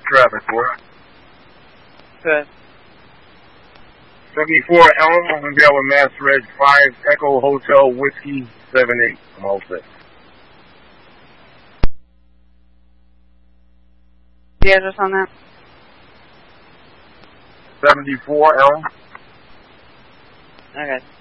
traffic for it. Good. 74 Elm, I'm going to be out with Mass Red 5 Echo Hotel Whiskey 78. I'm all set. The address on that? 74 Elm. Okay.